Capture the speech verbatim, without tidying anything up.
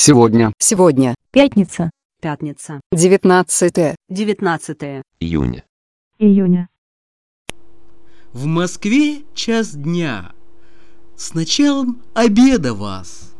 Сегодня. Сегодня. Пятница. Пятница. девятнадцатое. Девятнадцатое. Июня. Июня. В Москве час дня. С началом обеда вас.